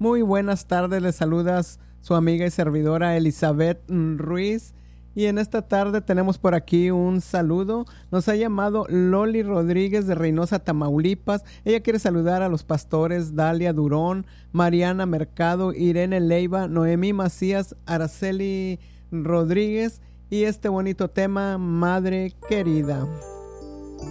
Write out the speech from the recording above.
Muy buenas tardes, les saludas su amiga y servidora Elizabeth Ruiz. Y en esta tarde tenemos por aquí un saludo. Nos ha llamado Loli Rodríguez de Reynosa, Tamaulipas. Ella quiere saludar a los pastores Dalia Durón, Mariana Mercado, Irene Leiva, Noemí Macías, Araceli Rodríguez y este bonito tema, Madre Querida.